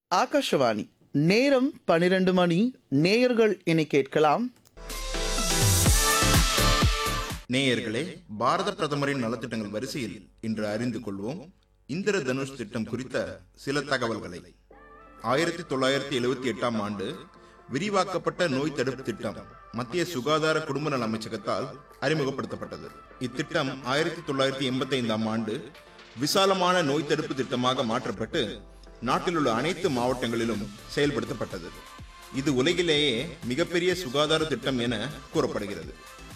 ஆகாஷவாணி நேரம் 12 மணி. நேயர்கள் இனி கேட்கலாம். நேயர்களே, பாரத பிரதமரின் நலத்திட்டங்கள் வரிசையில் இன்று அறிந்து கொள்வோம் இந்திர தனுஷ் திட்டம் குறித்த சில தகவல்களை. 1978 ஆண்டு விரிவாக்கப்பட்ட நோய் தடுப்பு திட்டம் மத்திய சுகாதார குடும்ப நல அமைச்சகத்தால் அறிமுகப்படுத்தப்பட்டது. இத்திட்டம் 1985 ஆண்டு விசாலமான நோய் தடுப்பு திட்டமாக மாற்றப்பட்டு நாட்டில் உள்ள அனைத்து மாவட்டங்களிலும் செயல்படுத்தப்பட்டது. இது உலகிலேயே மிகப்பெரிய சுகாதார திட்டம் என கூறப்படுகிறது.